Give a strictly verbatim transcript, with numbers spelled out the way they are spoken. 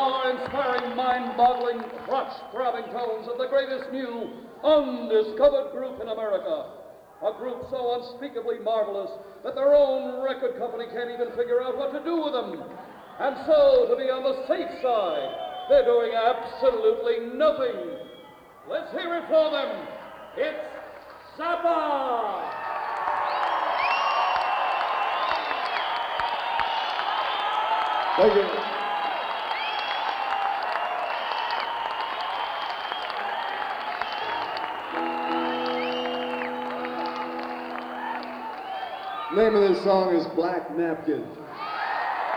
awe-inspiring, mind-boggling, crotch-throbbing tones of the greatest new, undiscovered group in America. A group so unspeakably marvelous that their own record company can't even figure out what to do with them. And so, to be on the safe side, they're doing absolutely nothing. Let's hear it for them. It's Zappa! Thank you. Name of this song is Black Napkin.